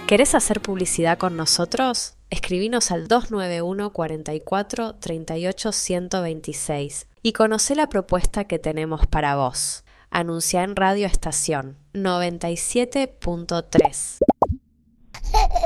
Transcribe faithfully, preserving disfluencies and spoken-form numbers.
¿Querés hacer publicidad con nosotros? Escribinos al dos nueve uno, cuarenta y cuatro, treinta y ocho, ciento veintiséis y conocé la propuesta que tenemos para vos. Anuncia en Radio Estación noventa y siete punto tres.